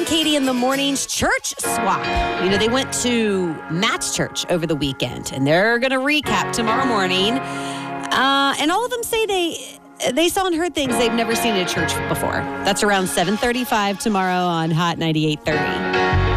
Katie in the Mornings church swap. You know, they went to Matt's church over the weekend, and they're going to recap tomorrow morning. And all of them say they saw and heard things they've never seen at a church before. That's around 7:35 tomorrow on Hot 98.3.